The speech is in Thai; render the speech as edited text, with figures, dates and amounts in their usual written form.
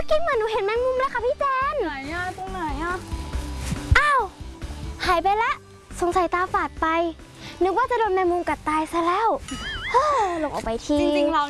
คิดเหมือนหนูเห็นแมงมุมเลยค่ะพี่แจนไหนอะตรงไหนอะอ้าวหายไปละสงสัยตาฝาดไปนึกว่าจะโดนแมงมุมกัดตายซะแล้วลงออกไปทีจริงๆเรา